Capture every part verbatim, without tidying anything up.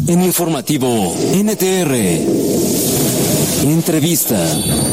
En Informativo N T R. Entrevista.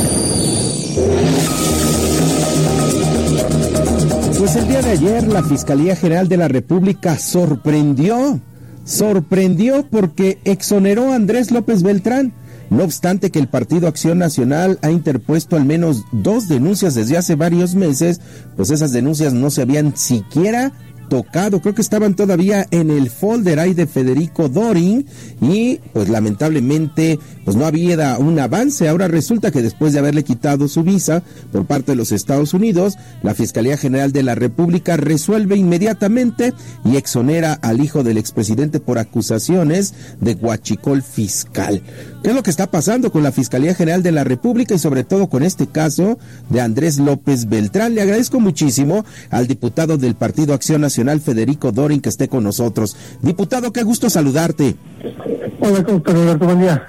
Pues el día de ayer la Fiscalía General de la República sorprendió, sorprendió porque exoneró a Andrés López Beltrán. No obstante que el Partido Acción Nacional ha interpuesto al menos dos denuncias desde hace varios meses, pues esas denuncias no se habían siquiera tocado, creo que estaban todavía en el folder ahí de Federico Dorin y pues lamentablemente pues no había un avance. Ahora resulta que después de haberle quitado su visa por parte de los Estados Unidos, la Fiscalía General de la República resuelve inmediatamente y exonera al hijo del expresidente por acusaciones de huachicol fiscal. ¿Qué es lo que está pasando con la Fiscalía General de la República y sobre todo con este caso de Andrés López Beltrán? Le agradezco muchísimo al diputado del Partido Acción Nacional, Federico Dorin, que esté con nosotros. Diputado, qué gusto saludarte. Hola, ¿cómo estás, Roberto? Buen día.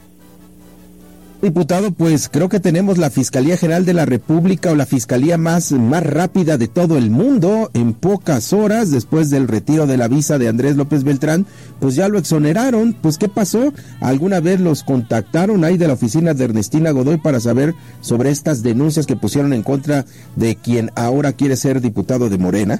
Diputado, pues creo que tenemos la Fiscalía General de la República o la Fiscalía más, más rápida de todo el mundo. En pocas horas, después del retiro de la visa de Andrés López Beltrán, pues ya lo exoneraron. Pues, ¿qué pasó? ¿Alguna vez los contactaron ahí de la oficina de Ernestina Godoy para saber sobre estas denuncias que pusieron en contra de quien ahora quiere ser diputado de Morena?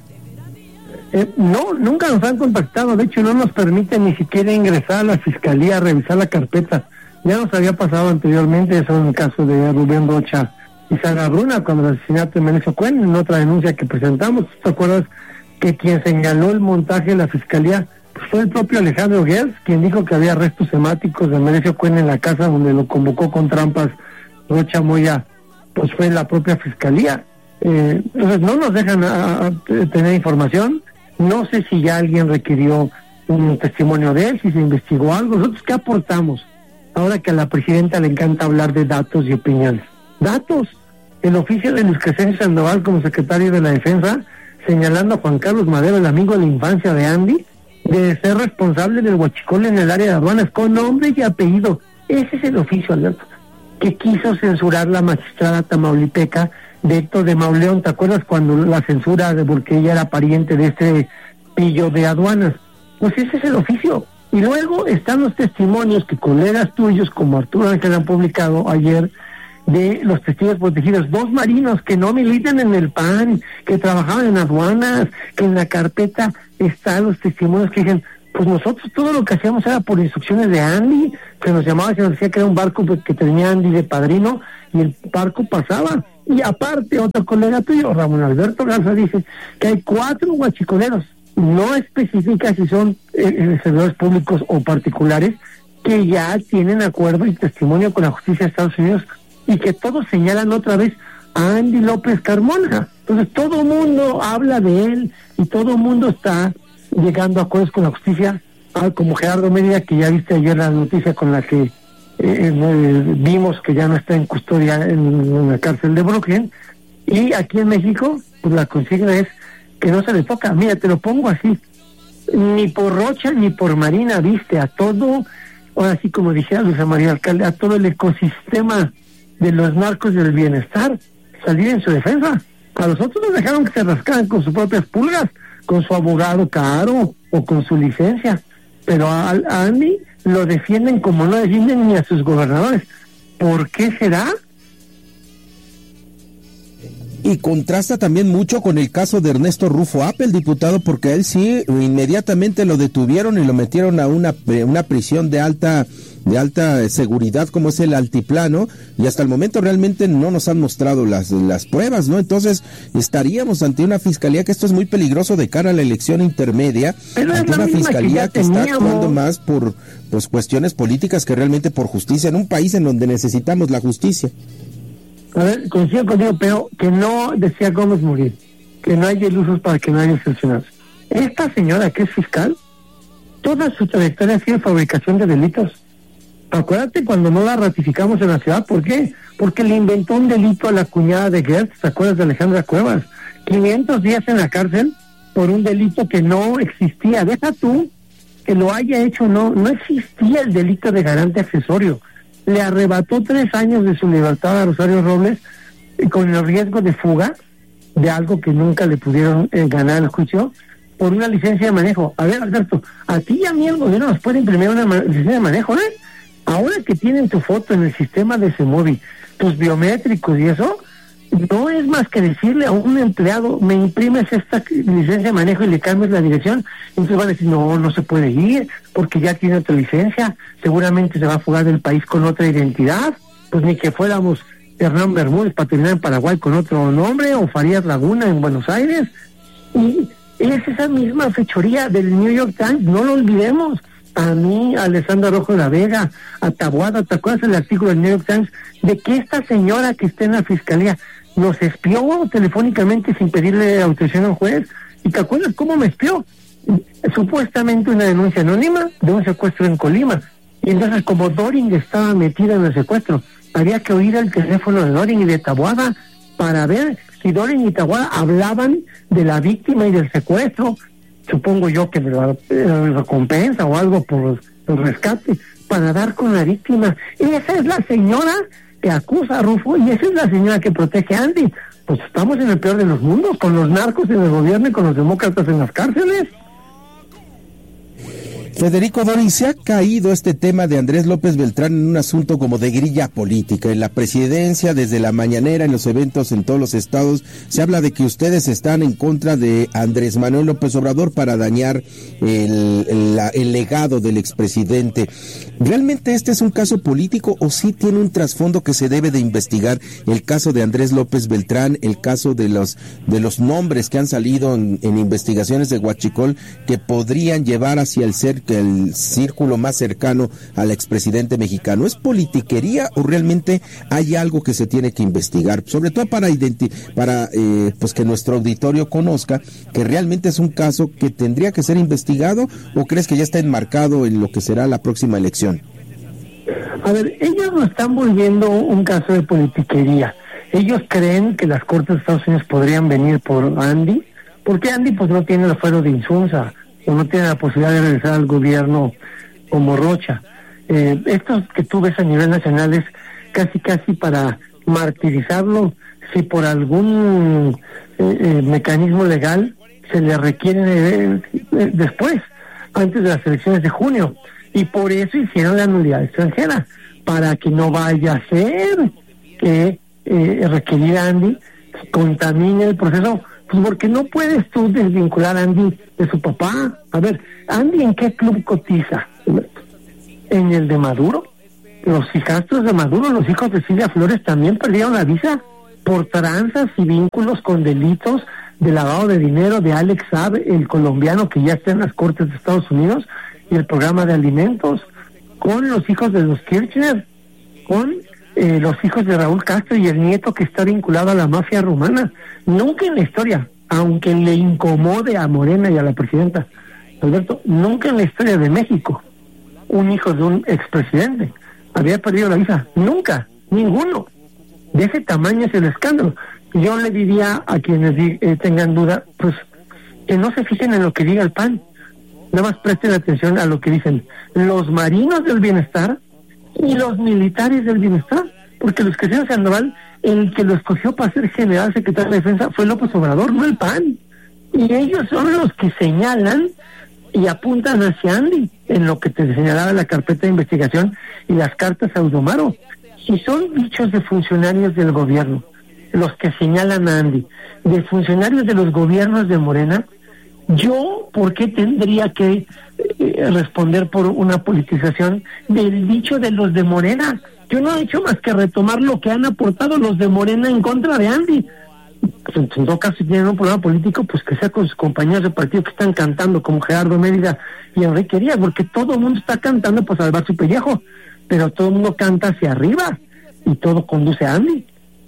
Eh, no, nunca nos han contactado. De hecho, no nos permiten ni siquiera ingresar a la Fiscalía a revisar la carpeta. Ya nos había pasado anteriormente, eso en el caso de Rubén Rocha y Sara Bruna, cuando el asesinato de Melesio Cuen, en otra denuncia que presentamos. ¿Te acuerdas que quien señaló el montaje de la Fiscalía pues fue el propio Alejandro Gertz, quien dijo que había restos hemáticos de Melesio Cuen en la casa donde lo convocó con trampas Rocha Moya? Pues fue la propia Fiscalía. Eh, entonces no nos dejan a, a tener información. No sé si ya alguien requirió un testimonio de él, si se investigó algo. ¿Nosotros qué aportamos? Ahora que a la presidenta le encanta hablar de datos y opiniones. Datos. El oficio de Luis Crescencio Sandoval como secretario de la Defensa, señalando a Juan Carlos Madero, el amigo de la infancia de Andy, de ser responsable del huachicol en el área de aduanas, con nombre y apellido. Ese es el oficio, Alberto, que quiso censurar la magistrada tamaulipeca de Héctor de Mauleón. ¿Te acuerdas cuando la censura de porque ella era pariente de este pillo de aduanas? Pues ese es el oficio. Y luego están los testimonios que colegas tuyos como Arturo Ángel han publicado ayer de los testigos protegidos, dos marinos que no militan en el P A N, que trabajaban en aduanas, que en la carpeta están los testimonios que dicen, pues nosotros todo lo que hacíamos era por instrucciones de Andy, que nos llamaba y nos decía que era un barco que tenía Andy de padrino y el barco pasaba. Y aparte otro colega tuyo, Ramón Alberto Garza, dice que hay cuatro huachicoleros, no especifica si son eh, servidores públicos o particulares, que ya tienen acuerdo y testimonio con la justicia de Estados Unidos y que todos señalan otra vez a Andy López Carmona. Entonces todo el mundo habla de él y todo el mundo está llegando a acuerdos con la justicia, ah, como Gerardo Mérida, que ya viste ayer la noticia con la que eh, eh, vimos que ya no está en custodia en, en la cárcel de Brooklyn. Y aquí en México, pues la consigna es que no se le toca. Mira, te lo pongo así, ni por Rocha ni por Marina, viste, a todo, ahora sí como dijera Luisa María Alcalde, a todo el ecosistema de los narcos del bienestar salir en su defensa. A los otros nos dejaron que se rascaran con sus propias pulgas, con su abogado caro o con su licencia, pero a, a Andy lo defienden como no defienden ni a sus gobernadores. ¿Por qué será? Y contrasta también mucho con el caso de Ernesto Rufo Apple, diputado, porque a él sí inmediatamente lo detuvieron y lo metieron a una, una prisión de alta de alta seguridad como es el Altiplano, y hasta el momento realmente no nos han mostrado las, las pruebas, ¿no? Entonces estaríamos ante una fiscalía, que esto es muy peligroso de cara a la elección intermedia, pero ante una fiscalía que, que está actuando más por pues cuestiones políticas que realmente por justicia, en un país en donde necesitamos la justicia. A ver, coincido contigo, pero que no decía Gómez Murillo, que no hay ilusos para que no haya sancionados. Esta señora que es fiscal, toda su trayectoria ha sido fabricación de delitos. Acuérdate cuando no la ratificamos en la ciudad, ¿por qué? Porque le inventó un delito a la cuñada de Gertz, ¿te acuerdas de Alejandra Cuevas? quinientos días en la cárcel por un delito que no existía. Deja tú que lo haya hecho, no, no existía el delito de garante accesorio. Le arrebató tres años de su libertad a Rosario Robles y con el riesgo de fuga de algo que nunca le pudieron eh, ganar el juicio, por una licencia de manejo. A ver, Alberto, a ti y a mí el gobierno nos puede imprimir una ma- licencia de manejo, ¿eh? Ahora que tienen tu foto en el sistema de Semovi, tus biométricos y eso, no es más que decirle a un empleado, me imprimes esta licencia de manejo y le cambias la dirección. Entonces van a decir, no, no se puede ir, porque ya tiene otra licencia, seguramente se va a fugar del país con otra identidad, pues ni que fuéramos Hernán Bermúdez para terminar en Paraguay con otro nombre, o Farías Laguna en Buenos Aires. Y es esa misma fechoría del New York Times, no lo olvidemos. A mí, a Alessandra Rojo de la Vega, a Taboada, ¿te acuerdas el artículo del New York Times de que esta señora que está en la fiscalía nos espió telefónicamente sin pedirle autorización al juez? ¿Y te acuerdas cómo me espió? Supuestamente una denuncia anónima de un secuestro en Colima. Y entonces, como Doring estaba metida en el secuestro, había que oír el teléfono de Doring y de Taboada para ver si Doring y Taboada hablaban de la víctima y del secuestro. Supongo yo que de la, de la recompensa o algo por el rescate, para dar con la víctima. Y esa es la señora que acusa a Rufo, y esa es la señora que protege a Andy. Pues estamos en el peor de los mundos, con los narcos en el gobierno y con los demócratas en las cárceles. Federico Doring, se ha caído este tema de Andrés López Beltrán en un asunto como de grilla política. En la presidencia, desde la mañanera, en los eventos en todos los estados, se habla de que ustedes están en contra de Andrés Manuel López Obrador para dañar el, el, el legado del expresidente. ¿Realmente este es un caso político o sí tiene un trasfondo que se debe de investigar? El caso de Andrés López Beltrán, el caso de los de los nombres que han salido en, en investigaciones de Huachicol que podrían llevar hacia el ser que el círculo más cercano al expresidente mexicano. ¿Es politiquería o realmente hay algo que se tiene que investigar? Sobre todo para identi- para eh, pues que nuestro auditorio conozca que realmente es un caso que tendría que ser investigado, ¿o crees que ya está enmarcado en lo que será la próxima elección? A ver, ellos lo están volviendo un caso de politiquería. Ellos creen que las Cortes de Estados Unidos podrían venir por Andy, porque Andy pues no tiene el fuero de Insunza, o no tiene la posibilidad de regresar al gobierno como Rocha. Eh, estos que tú ves a nivel nacional es casi casi para martirizarlo, si por algún eh, eh, mecanismo legal se le requiere eh, eh, después, antes de las elecciones de junio, y por eso hicieron la nulidad extranjera, para que no vaya a ser que eh, requerir a Andy contamine el proceso. Pues porque no puedes tú desvincular a Andy de su papá. A ver, ¿Andy en qué club cotiza? ¿En el de Maduro? Los hijastros de Maduro, los hijos de Silvia Flores, también perdieron la visa por tranzas y vínculos con delitos de lavado de dinero de Alex Saab, el colombiano que ya está en las Cortes de Estados Unidos, y el programa de alimentos, con los hijos de los Kirchner, con Eh, los hijos de Raúl Castro y el nieto que está vinculado a la mafia rumana. Nunca en la historia, aunque le incomode a Morena y a la presidenta, Alberto, nunca en la historia de México un hijo de un expresidente había perdido la visa. Nunca, ninguno. De ese tamaño es el escándalo. Yo le diría a quienes di- eh, tengan duda, pues que no se fijen en lo que diga el P A N, nada más presten atención a lo que dicen los marinos del bienestar y los militares del bienestar, porque los que sean Sandoval, el que lo escogió para ser general secretario de defensa fue López Obrador, no el P A N, y ellos son los que señalan y apuntan hacia Andy, en lo que te señalaba la carpeta de investigación y las cartas a Audomaro. Si son dichos de funcionarios del gobierno los que señalan a Andy, de funcionarios de los gobiernos de Morena, yo, ¿por qué tendría que eh, responder por una politización del dicho de los de Morena? Yo no he hecho más que retomar lo que han aportado los de Morena en contra de Andy. Pues en todo caso, si tienen un problema político, pues que sea con sus compañeros de partido que están cantando, como Gerardo Mérida y Enrique Díaz, porque todo el mundo está cantando para salvar su pellejo, pero todo el mundo canta hacia arriba y todo conduce a Andy.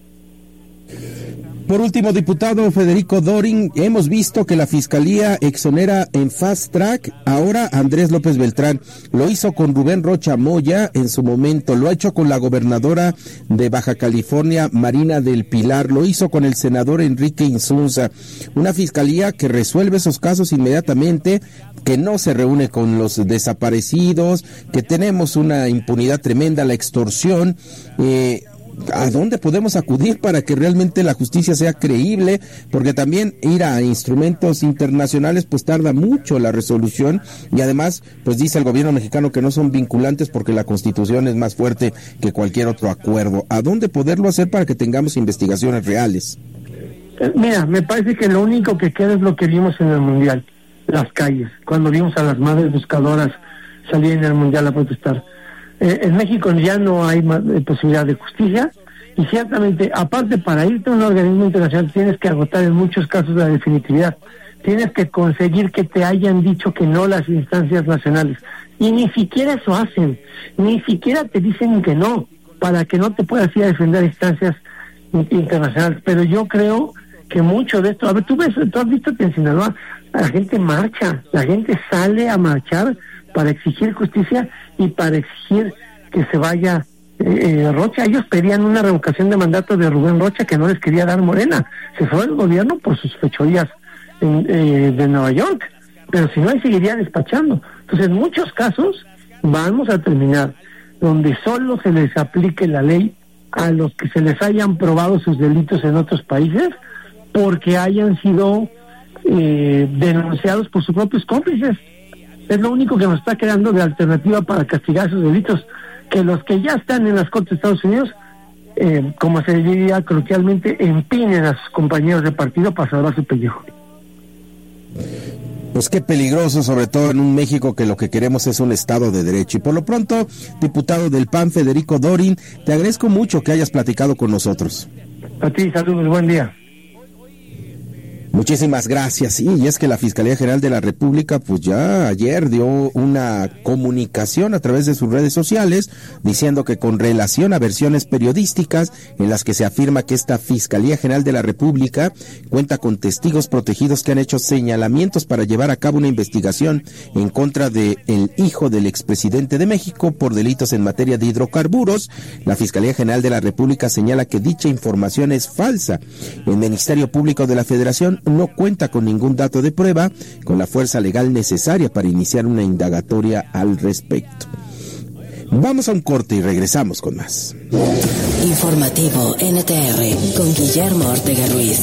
Por último, diputado Federico Doring, hemos visto que la Fiscalía exonera en fast track ahora a Andrés López Beltrán. Lo hizo con Rubén Rocha Moya en su momento, lo ha hecho con la gobernadora de Baja California, Marina del Pilar, lo hizo con el senador Enrique Insunza. Una Fiscalía que resuelve esos casos inmediatamente, que no se reúne con los desaparecidos, que tenemos una impunidad tremenda, la extorsión. Eh, ¿a dónde podemos acudir para que realmente la justicia sea creíble? Porque también ir a instrumentos internacionales pues tarda mucho la resolución, y además pues dice el gobierno mexicano que no son vinculantes porque la Constitución es más fuerte que cualquier otro acuerdo. ¿A dónde poderlo hacer para que tengamos investigaciones reales? Mira, me parece que lo único que queda es lo que vimos en el Mundial, las calles, cuando vimos a las madres buscadoras salir en el Mundial a protestar. Eh, en México ya no hay más, eh, posibilidad de justicia, y ciertamente, aparte, para irte a un organismo internacional tienes que agotar en muchos casos la definitividad, tienes que conseguir que te hayan dicho que no las instancias nacionales, y ni siquiera eso hacen, ni siquiera te dicen que no, para que no te puedas ir a defender a instancias internacionales. Pero yo creo que mucho de esto, a ver, tú ves, tú has visto que en Sinaloa la gente marcha, la gente sale a marchar para exigir justicia y para exigir que se vaya eh, Rocha. Ellos pedían una revocación de mandato de Rubén Rocha que no les quería dar Morena. Se fue el gobierno por sus fechorías en, eh, de Nueva York, pero si no, ahí seguiría despachando. Entonces, en muchos casos vamos a terminar donde solo se les aplique la ley a los que se les hayan probado sus delitos en otros países, porque hayan sido eh, denunciados por sus propios cómplices. Es lo único que nos está quedando de alternativa para castigar esos delitos, que los que ya están en las Cortes de Estados Unidos, eh, como se diría coloquialmente, empinen a sus compañeros de partido para salvar su pellejo. Pues qué peligroso, sobre todo en un México que lo que queremos es un Estado de Derecho. Y por lo pronto, diputado del P A N, Federico Dorin, te agradezco mucho que hayas platicado con nosotros. A ti, saludos, buen día. Muchísimas gracias. Sí, y es que la Fiscalía General de la República pues ya ayer dio una comunicación a través de sus redes sociales diciendo que con relación a versiones periodísticas en las que se afirma que esta Fiscalía General de la República cuenta con testigos protegidos que han hecho señalamientos para llevar a cabo una investigación en contra de el hijo del expresidente de México por delitos en materia de hidrocarburos, la Fiscalía General de la República señala que dicha información es falsa. El Ministerio Público de la Federación no cuenta con ningún dato de prueba con la fuerza legal necesaria para iniciar una indagatoria al respecto. Vamos a un corte y regresamos con más. Informativo N T R con Guillermo Ortega Ruiz.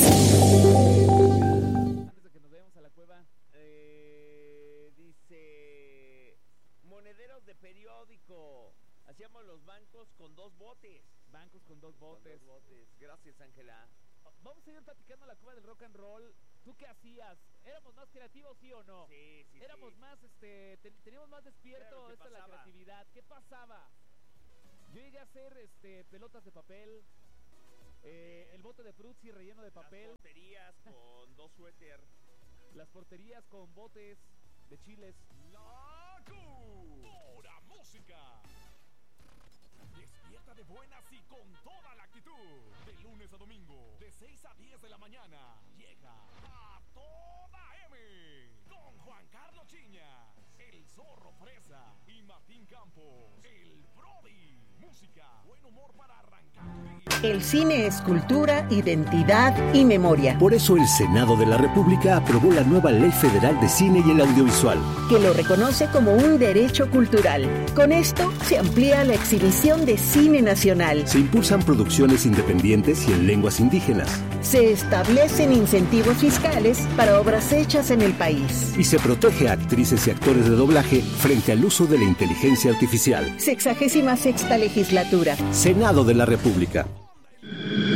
Este, pelotas de papel, eh, el bote de frutzi relleno de papel, las porterías con dos suéter, las porterías con botes de chiles. La Pura Música. Despierta de buenas y con toda la actitud. De lunes a domingo, de seis a diez de la mañana, llega a toda M con Juan Carlos Chiñas, el Zorro Fresa y Martín Campos, el Brody. Música, buen humor para arrancar. El cine es cultura, identidad y memoria. Por eso el Senado de la República aprobó la nueva Ley Federal de Cine y el Audiovisual, que lo reconoce como un derecho cultural. Con esto se amplía la exhibición de cine nacional. Se impulsan producciones independientes y en lenguas indígenas. Se establecen incentivos fiscales para obras hechas en el país. Y se protege a actrices y actores de doblaje frente al uso de la inteligencia artificial. Sexagésima sexta legislatura. Senado de la República.